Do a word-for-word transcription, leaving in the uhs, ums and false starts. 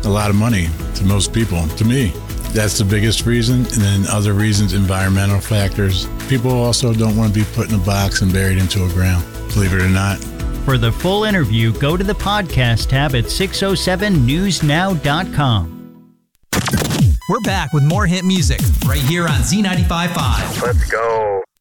a lot of money to most people, to me. That's the biggest reason. And then other reasons, environmental factors. People also don't want to be put in a box and buried into a ground, believe it or not. For the full interview, go to the podcast tab at six oh seven news now dot com. We're back with more hit music right here on Z ninety-five point five. Let's go.